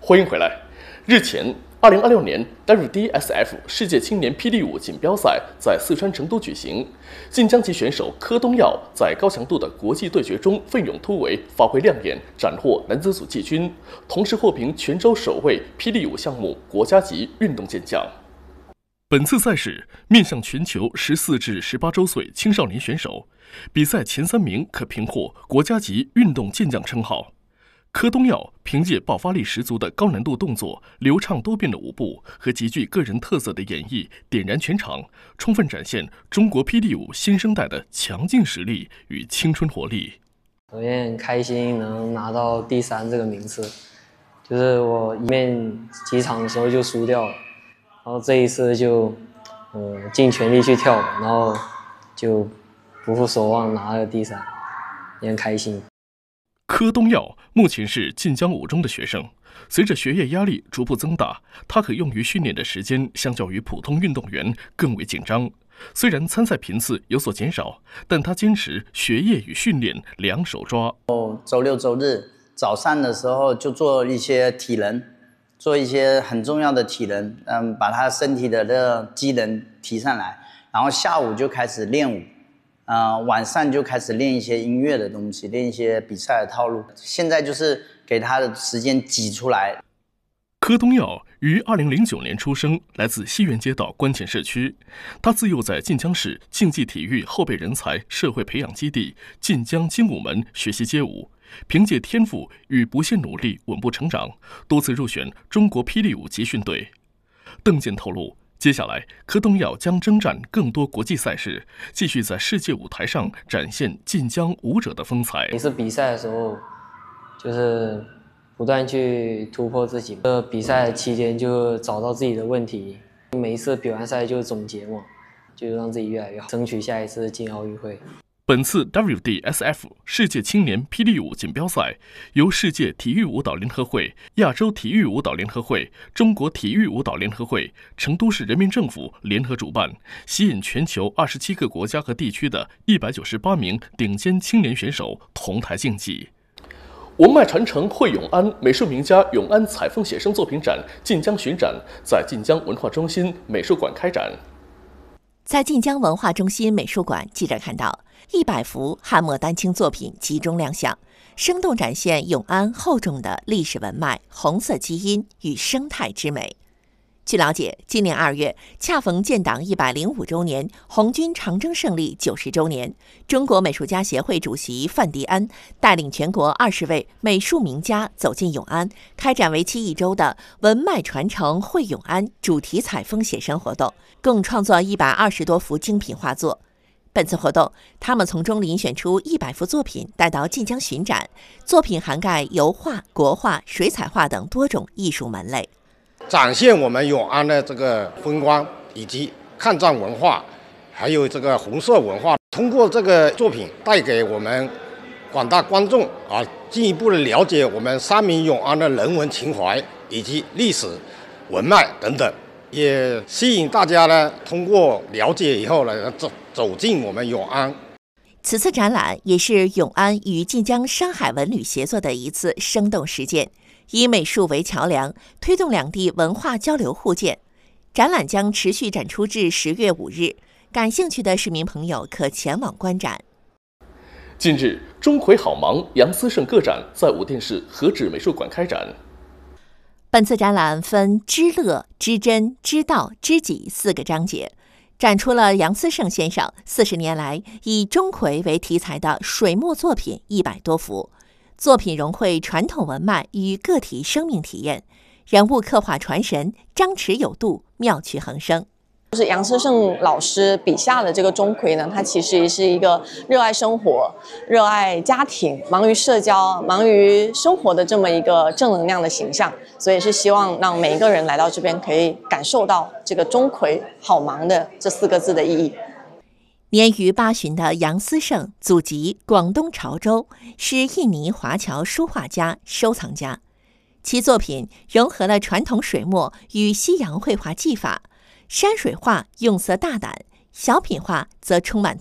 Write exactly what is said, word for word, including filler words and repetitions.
欢迎回来。日前，二零二六年 W D S F 世界青年霹雳舞锦标赛在四川成都举行。晋江籍选手柯东耀在高强度的国际对决中奋勇突围，发挥亮眼，斩获男子组季军，同时获评全州首位霹雳舞项目国家级运动健将。本次赛事面向全球十四至十八周岁青少年选手，比赛前三名可评获国家级运动健将称号。柯东耀凭借爆发力十足的高难度动作、流畅多变的舞步和极具个人特色的演绎，点燃全场，充分展现中国霹雳舞新生代的强劲实力与青春活力。 首先很开心能拿到第三这个名次，就是我一面几场的时候就输掉了，然后这一次就呃尽全力去跳，然后就不负所望拿了第三，也很开心。 柯东耀目前是晋江五中的学生，随着学业压力逐步增大，他可用于训练的时间相较于普通运动员更为紧张。虽然参赛频次有所减少，但他坚持学业与训练两手抓。 周六周日早上的时候就做一些体能，做一些很重要的体能，嗯，把他身体的这个机能提上来，然后下午就开始练舞。呃，晚上就开始练一些音乐的东西，练一些比赛的套路。现在就是给他的时间挤出来。 柯东耀于二零零九年出生，来自西园街道关前社区。他自幼在晋江市竞技体育后备人才社会培养基地晋江精武门学习街舞，凭借天赋与不懈努力稳步成长，多次入选中国霹雳舞集训队。邓健透露，接下来，柯东耀将征战更多国际赛事，继续在世界舞台上展现晋江舞者的风采。 每次比赛的时候，就是不断去突破自己。呃，比赛期间就找到自己的问题，每一次比完赛就总结嘛，就让自己越来越好，争取下一次进奥运会。 本次 W D S F 世界青年霹雳舞锦标赛由世界体育舞蹈联合会、亚洲体育舞蹈联合会、中国体育舞蹈联合会、成都市人民政府联合主办，吸引全球二十七个国家和地区的一百九十八名顶尖青年选手同台竞技。文脉传承惠永安美术名家永安彩凤写生作品展晋江巡展在晋江文化中心美术馆开展。 在晋江文化中心美术馆，记者看到一百幅汉末丹青作品集中亮相，生动展现永安厚重的历史文脉、红色基因与生态之美。据了解，今年二月恰逢建党一百零五周年，红军长征胜利九十周年，中国美术家协会主席范迪安带领全国二十位美术名家走进永安，开展为期一周的文脉传承惠永安主题采风写生活动，共创作一百二十多幅精品画作。本次活动，他们从中遴选出一百幅作品带到晋江巡展，作品涵盖油画、国画、水彩画等多种艺术门类， 展现我们永安的这个风光，以及抗战文化，还有这个红色文化。通过这个作品，带给我们广大观众啊，进一步的了解我们三民永安的人文情怀以及历史文脉等等，也吸引大家呢，通过了解以后呢，走走进我们永安。 此次展览也是永安与晋江山海文旅协作的一次生动实践，以美术为桥梁，推动两地文化交流互鉴。展览将持续展出至十月五日，感兴趣的市民朋友可前往观展。 近日，钟馗好忙杨思胜个展在武定市和止美术馆开展。 本次展览分知乐、知真、知道、知己四个章节，展出了杨思胜先生四十年来以钟馗为题材的水墨作品一百多幅。作品融汇传统文脉与个体生命体验，人物刻画传神，张弛有度，妙趣横生。 就是杨思胜老师笔下的这个钟馗呢，他其实也是一个热爱生活、热爱家庭、忙于社交、忙于生活的这么一个正能量的形象，所以是希望让每一个人来到这边可以感受到这个钟馗好忙的这四个字的意义。 年逾八旬的杨思胜，祖籍广东潮州，是印尼华侨书画家、收藏家。其作品融合了传统水墨与西洋绘画技法，山水画用色大胆，小品画则充满